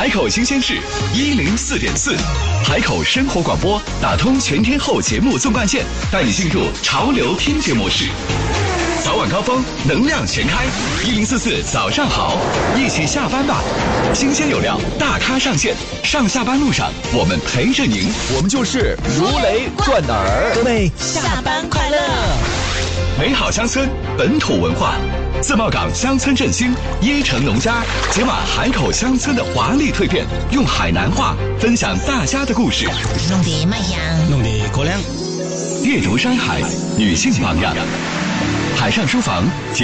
海口新鲜事104.4，海口生活广播打通全天候节目纵贯线，带你进入潮流听觉模式。早晚高峰，能量全开，1044早上好，一起下班吧。新鲜有料，大咖上线，上下班路上我们陪着您， 我们就是如雷贯耳。 各位下班快乐！ 美好乡村，本土文化，自贸港乡村振兴，椰城农家解码海口乡村的华丽蜕变，用海南话分享大家的故事， 弄得卖香， 弄得过亮。 阅读山海，女性榜样，海上书房。